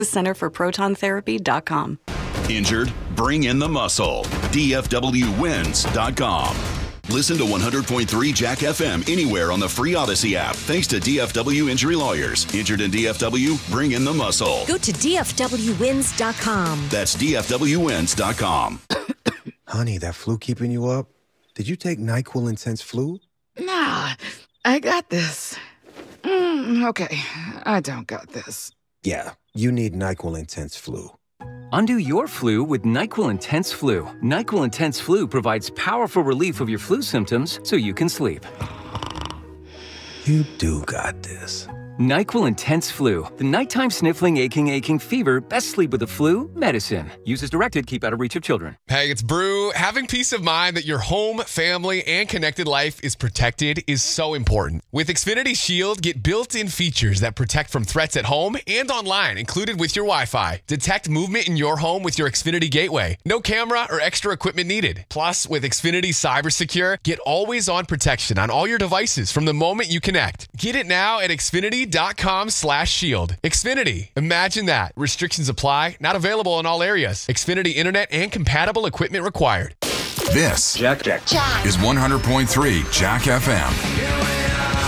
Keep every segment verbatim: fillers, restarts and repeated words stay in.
Center for Proton Therapy dot com. Injured? Bring in the muscle. D F W wins dot com. Listen to one hundred point three Jack F M anywhere on the free Odyssey app. Thanks to D F W Injury Lawyers. Injured in D F W? Bring in the muscle. Go to D F W wins dot com. That's D F W wins dot com. Honey, that flu keeping you up? Did you take NyQuil Intense Flu? Nah, I got this. Mm, okay, I don't got this. Yeah, you need NyQuil Intense Flu. Undo your flu with NyQuil Intense Flu. NyQuil Intense Flu provides powerful relief of your flu symptoms so you can sleep. You do got this. NyQuil Intense Flu. The nighttime sniffling, aching, aching fever. Best sleep with the flu medicine. Use as directed. Keep out of reach of children. Hey, it's Brew. Having peace of mind that your home, family, and connected life is protected is so important. With Xfinity Shield, get built-in features that protect from threats at home and online, included with your Wi-Fi. Detect movement in your home with your Xfinity Gateway. No camera or extra equipment needed. Plus, with Xfinity Cyber Secure, get always-on protection on all your devices from the moment you connect. Get it now at Xfinity dot com slash shield. Xfinity. Imagine that. Restrictions apply. Not available in all areas. Xfinity Internet and compatible equipment required. This Jack, Jack, Jack. is one hundred point three Jack F M.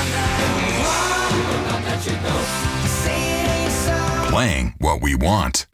Playing what we want.